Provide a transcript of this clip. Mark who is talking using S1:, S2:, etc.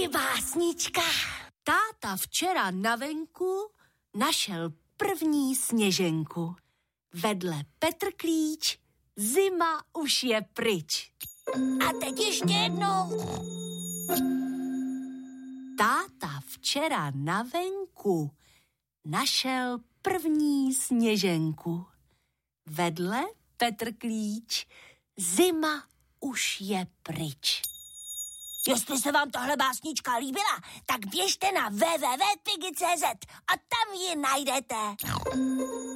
S1: Nyní básnička.
S2: Táta včera na venku našel první sněženku. Vedle Petr Klíč, zima už je pryč.
S1: A teď ještě jednou.
S2: Táta včera na venku našel první sněženku. Vedle Petr Klíč, zima už je pryč.
S1: Jestli se vám tohle básnička líbila, tak běžte na www.pigi.cz a tam ji najdete.